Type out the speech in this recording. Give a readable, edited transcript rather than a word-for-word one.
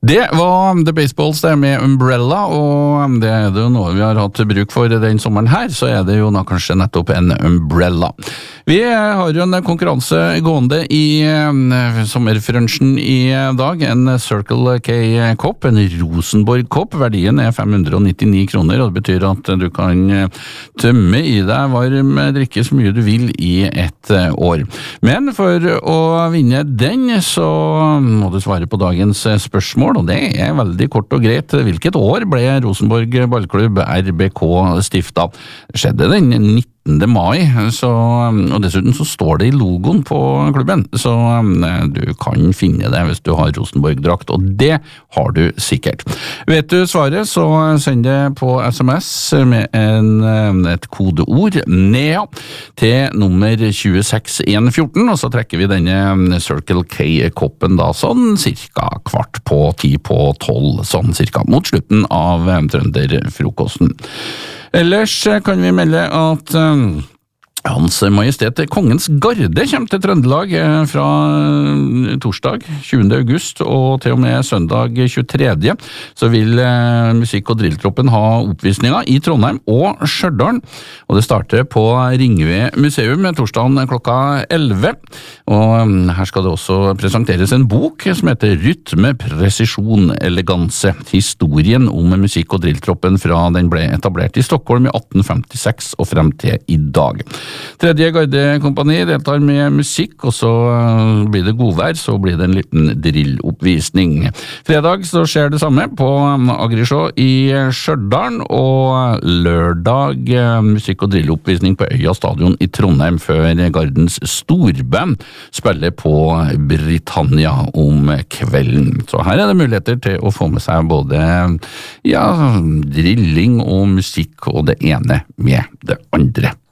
Det var The Baseballs det med Umbrella, og det det jo noe vi har hatt bruk for den sommeren her, så det jo da kanskje nettopp en Umbrella. Vi har jo en konkurranse gående i sommerfrunchen i dag, en Circle K-kopp, en Rosenborg-kopp, verdien 599 kroner, og det betyr at du kan tømme i deg varm drikke så mye du vil i et år. Men for å vinne den, så må du svare på dagens spørsmål, og det veldig kort og greit. Hvilket år ble Rosenborg ballklubb RBK stiftet? Det skjedde den 19. mai, og dessuten så står det i logoen på klubben, så du kan finne det hvis du har Rosenborg-drakt, og det har du sikkert. Vet du svaret, så send det på SMS med et kodeord NEA til nummer 26114, og så trekker vi denne Circle K-koppen da sånn cirka 11:15, sånn cirka mot slutten av Trønderfrokosten. Ellers kan vi melde at Hans Majestet Kongens Garde kommer til Trøndelag fra torsdag 20. august og til og med søndag 23. Så vil musikk- og drilltroppen ha oppvisninger i Trondheim og Stjørdal, og det starter på Ringve museum torsdagen klokka 11. Og her skal det også presenteres en bok som heter Rytme, presisjon, eleganse. Historien om musikk- og drilltroppen fra den ble etablert i Stockholm i 1856 og frem til i dag. Tredje gardekompani deltar med musikk, og så blir det godvær, så blir det en liten drilloppvisning. Fredag så skjer det samme på Agrisjå i Stjørdal, og lørdag musikk- og drilloppvisning på Øya stadion i Trondheim før Gardens storband spiller på Britannia om kvelden. Så her det muligheter til å få med seg både drilling og musikk og det ene med det andre.